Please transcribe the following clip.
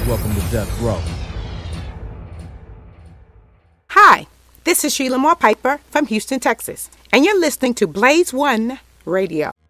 Welcome to Death Row. Hi, this is Sheila Moore Piper from Houston, Texas, and you're listening to Blaze One Radio.